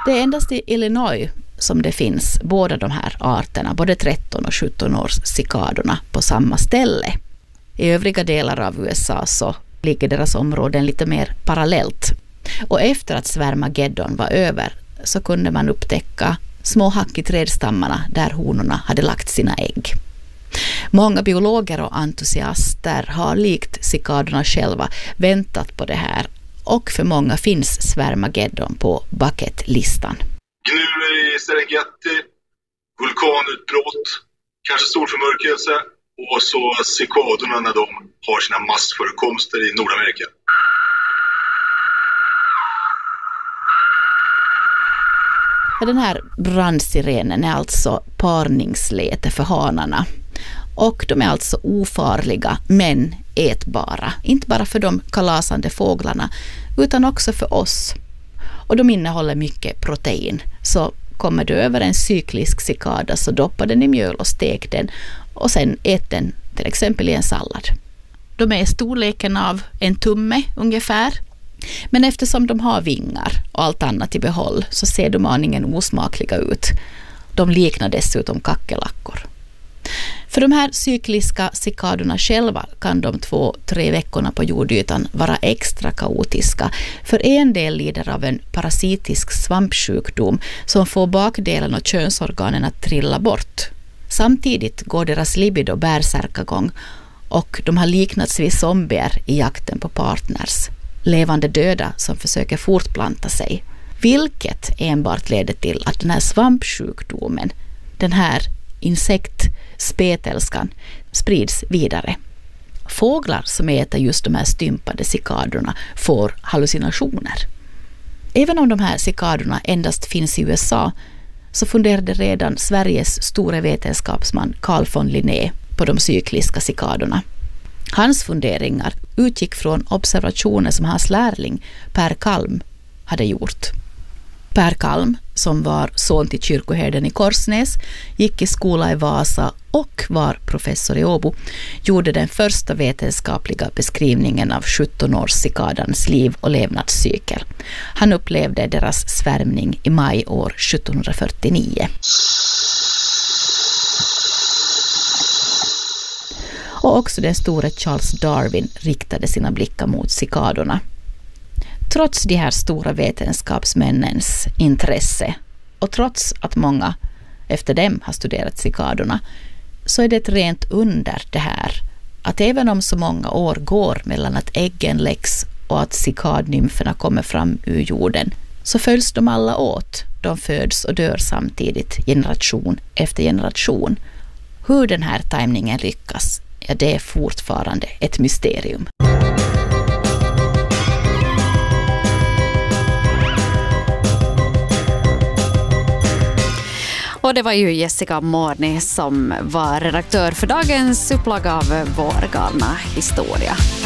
Det är endast i Illinois som det finns båda de här arterna, både 13 och 17 års cikadorna på samma ställe. I övriga delar av USA så ligger deras områden lite mer parallellt. Och efter att svärmageddon var över så kunde man upptäcka små hack i trädstammarna där honorna hade lagt sina ägg. Många biologer och entusiaster har likt cikadorna själva väntat på det här, och för många finns svärmageddon på bucketlistan. Gnuer i Serengeti, vulkanutbrott, kanske solförmörkelse och så cikadorna när de har sina massförekomster i Nordamerika. Den här brandsirenen är alltså parningsläte för hanarna. Och de är alltså ofarliga men ätbara. Inte bara för de kalasande fåglarna utan också för oss. Och de innehåller mycket protein. Så kommer du över en cyklisk cikada så doppar den i mjöl och stek den. Och sen ät den till exempel i en sallad. De är i storleken av en tumme ungefär. Men eftersom de har vingar och allt annat i behåll så ser de aningen osmakliga ut. De liknar dessutom kackerlackor. För de här cykliska cikadorna själva kan de 2-3 veckorna på jordytan vara extra kaotiska. För en del lider av en parasitisk svampsjukdom som får bakdelen och könsorganen att trilla bort. Samtidigt går deras libido bärsärkagång och de har liknats vid zombier i jakten på partners. Levande döda som försöker fortplanta sig. Vilket enbart leder till att den här svampsjukdomen, den här insektspetelskan, sprids vidare. Fåglar som äter just de här stympade cikadorna får hallucinationer. Även om de här cikadorna endast finns i USA så funderade redan Sveriges store vetenskapsman Carl von Linné på de cykliska cikadorna. Hans funderingar utgick från observationer som hans lärling Per Kalm hade gjort. Per Kalm, som var son till kyrkoherden i Korsnäs, gick i skola i Vasa och var professor i Åbo, gjorde den första vetenskapliga beskrivningen av 17-årscikadans liv och levnadscykel. Han upplevde deras svärmning i maj år 1749. Och också den store Charles Darwin riktade sina blickar mot cikadorna. Trots de här stora vetenskapsmännens intresse och trots att många efter dem har studerat cikadorna så är det ett rent under det här att även om så många år går mellan att äggen läggs och att cikadnymferna kommer fram ur jorden så följs de alla åt. De föds och dör samtidigt generation efter generation. Hur den här tajmningen lyckas, ja, det är fortfarande ett mysterium. Och det var ju Jessica Morni som var redaktör för dagens upplaga av Vår galna historia.